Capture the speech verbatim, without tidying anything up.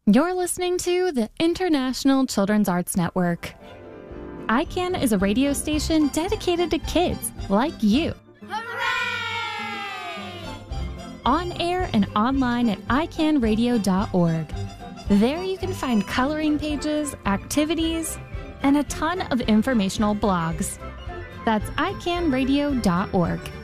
You're listening to the International Children's Arts Network. I CAN is a radio station dedicated to kids like you. Hooray! On air and online at i can radio dot org. There you can find coloring pages, activities, and a ton of informational blogs. That's i can radio dot org.